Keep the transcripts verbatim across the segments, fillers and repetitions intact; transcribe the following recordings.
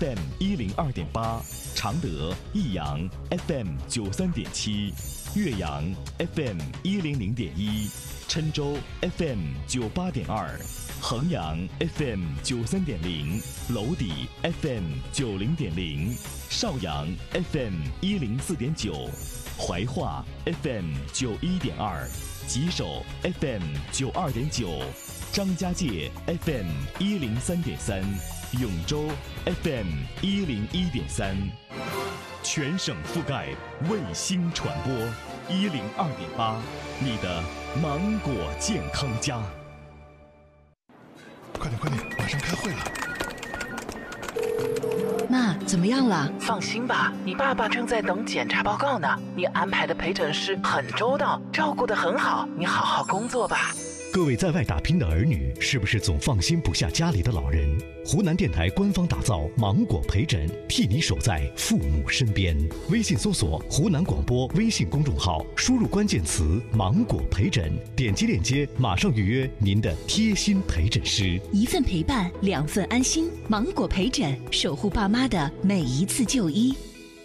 F M 一零二点八，常德、益阳 F M 九三点七，岳阳 F M 一零零点一，郴州 F M 九八点二，衡阳 F M 九三点零，娄底 F M 九零点零，邵阳 F M 一零四点九，怀化 F M 九一点二，吉首 F M 九二点九，张家界 F M 一零三点三，永州 F M 一零一点三，全省覆盖卫星传播一零二点八，你的芒果健康家。 快点快点，马上开会了。 妈，怎么样了？ 放心吧，你爸爸正在等检查报告呢。你安排的陪诊师很周到，照顾得很好，你好好工作吧。 各位在外打拼的儿女，是不是总放心不下家里的老人？湖南电台官方打造芒果陪诊，替你守在父母身边。微信搜索湖南广播微信公众号，输入关键词芒果陪诊，点击链接马上预约您的贴心陪诊师。 一份陪伴，两份安心。芒果陪诊，守护爸妈的每一次就医。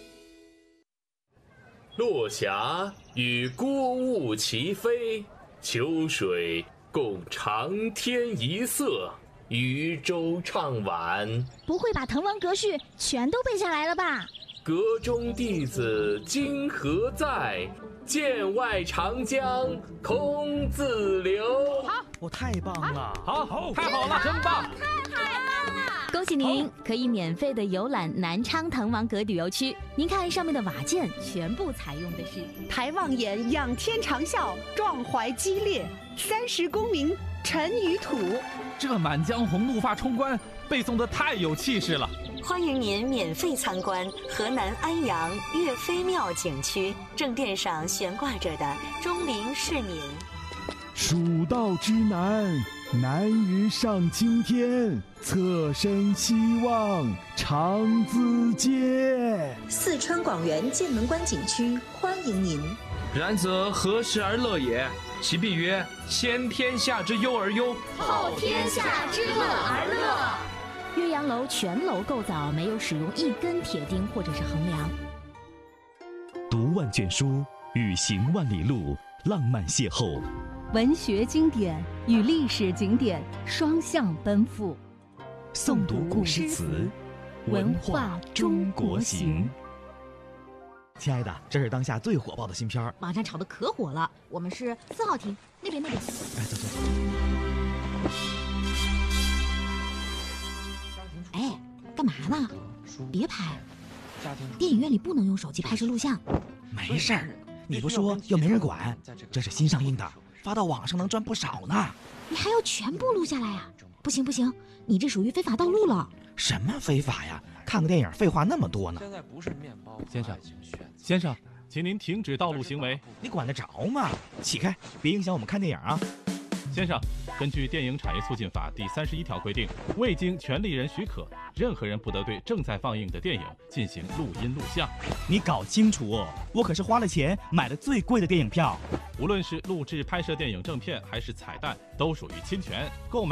落霞与孤鹜齐飞，秋水共长天一色，渔舟唱晚。 不会把滕王阁序全都背下来了吧？ 阁中弟子今何在？剑外长江空自流。 好，我太棒了！ 好，好，太好了，真棒！ 太棒了！恭喜您可以免费的游览南昌滕王阁旅游区。您看上面的瓦件，全部采用的是抬望眼，仰天长啸，壮怀激烈，三十功名尘与土。 这《满江红》怒发冲冠背诵的太有气势了。 欢迎您免费参观河南安阳岳飞庙景区，正殿上悬挂着的钟灵市民。 蜀道之难，难于上青天，侧身西望长咨嗟。 四川广元剑门关景区欢迎您。 然则何时而乐也？其必曰：先天下之忧而忧， 后天下之乐而乐。岳阳楼全楼构造没有使用一根铁钉或者是横梁。 读万卷书，与行万里路，浪漫邂逅。 文学经典与历史景点双向奔赴。 诵读古诗词，文化中国行。 亲爱的，这是当下最火爆的新片儿， 网上炒的可火了。我们是四号厅，那边那边。 哎，走走走。 哎，干嘛呢？别拍，电影院里不能用手机拍摄录像。 没事儿，你不说又没人管。这是新上映的，发到网上能赚不少呢。 你还要全部录下来呀？不行不行，你这属于非法盗录了。 什么非法呀？看个电影废话那么多呢。 现在不是面包， 先生，先生，请您停止盗录行为。 你管得着吗？起开，别影响我们看电影啊！ 先生，根据《电影产业促进法》第三十一条规定，未经权利人许可，任何人不得对正在放映的电影进行录音录像。 你搞清楚哦，我可是花了钱买了最贵的电影票。 无论是录制拍摄电影正片还是彩蛋，都属于侵权。购买